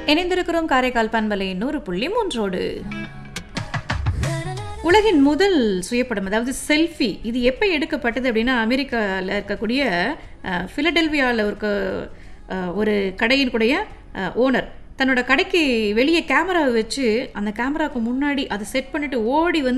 இணைந்திருக்கிறோம் காரைக்கால் பண்பலை 100.3. உலகின் முதல் சுயப்படம், அதாவது செல்ஃபி, இது எப்போ எடுக்கப்பட்டது அப்படின்னா, அமெரிக்காவில் இருக்கக்கூடிய ஃபிலடெல்வியாவில் இருக்க ஒரு கடையினுடைய ஓனர் தன்னோட கடைக்கு வெளியே கேமராவை வச்சு அந்த கேமராவுக்கு முன்னாடி அதை செட் பண்ணிட்டு ஓடி வந்து